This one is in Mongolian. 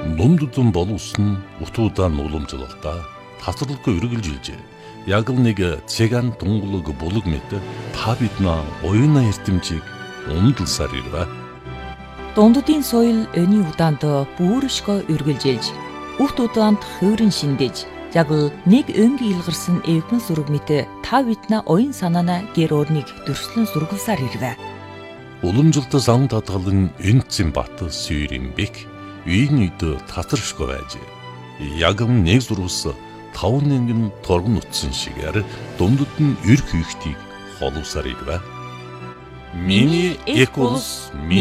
Дундудун боловсон утуудаа уламжлалтаа тасралгүй үргэлжилжээ. Яг л нэг цэган тунгалаг булаг мэт та биднаа оюуна эрдэмжийг умдалсаар ирвэ. Дундудын соёл өний удаанд бүршгөө үргэлжилж, үхт удаанд хувирын шиндэж, яг л нэг өнгийн илгарсан эвгэн сүрэг мэт та биднаа оюун санаана гэр орныг дөрслөн сургалсаар ирвэ. Уламжлалт зам татгалан энцэн бат сүйрэмбек үйн үйд татаршгүй байж. Яг нэг зурвас 5 торгон утсан шигээр дундад нь эрх үйхтийг холовсаар ирвэ. Миний эколс